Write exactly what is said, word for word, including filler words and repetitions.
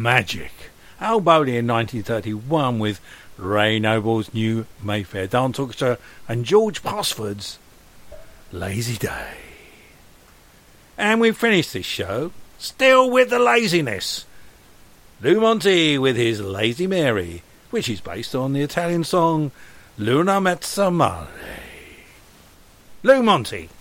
Magic. Al Bowley in nineteen thirty-one with Ray Noble's New Mayfair Dance Orchestra and George Passford's Lazy Day. And we finished this show still with the laziness. Lou Monte with his Lazy Mary, which is based on the Italian song Luna Mezza Mare. Lou Monte.